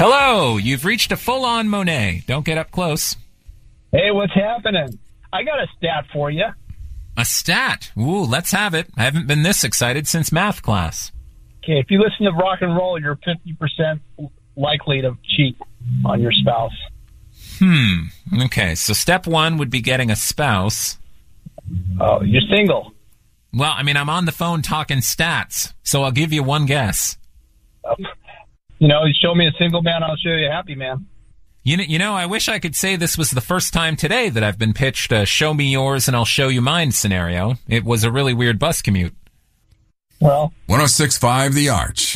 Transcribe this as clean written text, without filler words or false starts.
Hello, you've reached a full-on Monet. Don't get up close. Hey, what's happening? I got a stat for you. A stat? Ooh, let's have it. I haven't been this excited since math class. Okay, if you listen to rock and roll, you're 50% likely to cheat on your spouse. Okay, so step one would be getting a spouse. Oh, you're single. Well, I mean, I'm on the phone talking stats, so I'll give you one guess. You show me a single man, I'll show you a happy man. You know, I wish I could say this was the first time today that I've been pitched a show me yours and I'll show you mine scenario. It was a really weird bus commute. Well, 106.5 The Arch.